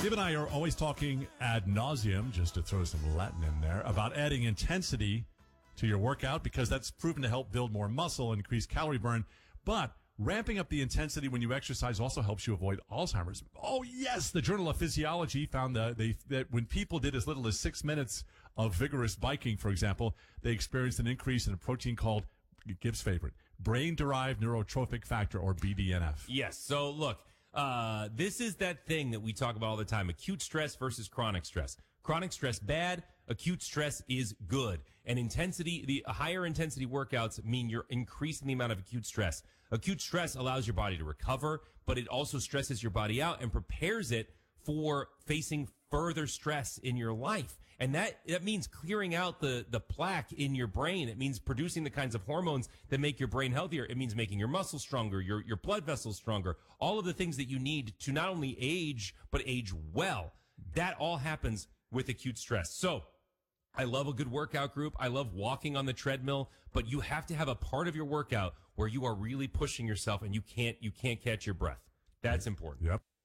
Steve and I are always talking ad nauseum, just to throw some Latin in there, about adding intensity to your workout because that's proven to help build more muscle and increase calorie burn. But ramping up the intensity when you exercise also helps you avoid Alzheimer's. Oh, yes. The Journal of Physiology found that when people did as little as 6 minutes of vigorous biking, for example, they experienced an increase in a protein called, Gibbs' favorite, brain-derived neurotrophic factor, or BDNF. Yes. So look, this is that thing that we talk about all the time, acute stress versus chronic stress. Chronic stress bad, acute stress is good. And the higher intensity workouts mean you're increasing the amount of acute stress. Acute stress allows your body to recover, but it also stresses your body out and prepares it for facing further stress in your life. And that means clearing out the plaque in your brain. It means producing the kinds of hormones that make your brain healthier. It means making your muscles stronger, your blood vessels stronger, all of the things that you need to not only age, but age well. That all happens with acute stress. So I love a good workout group. I love walking on the treadmill, but you have to have a part of your workout where you are really pushing yourself and you can't catch your breath. That's important. Yep.